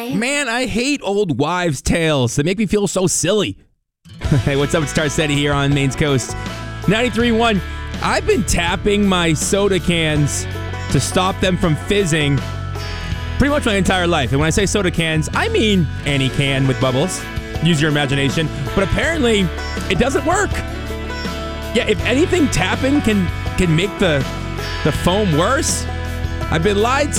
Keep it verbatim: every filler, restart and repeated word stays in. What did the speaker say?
Man, I hate old wives' tales. They make me feel so silly. Hey, what's up? It's Tarcetti here on Maine's Coast. ninety-three point one. I've been tapping my soda cans to stop them from fizzing pretty much my entire life. And when I say soda cans, I mean any can with bubbles. Use your imagination. But apparently, it doesn't work. Yeah, if anything, tapping can can make the the foam worse. I've been lied to.